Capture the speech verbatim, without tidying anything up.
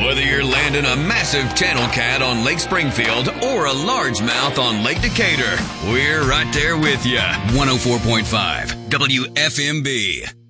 Whether you're landing a massive channel cat on Lake Springfield or a largemouth on Lake Decatur, we're right there with you. one oh four point five W F M B.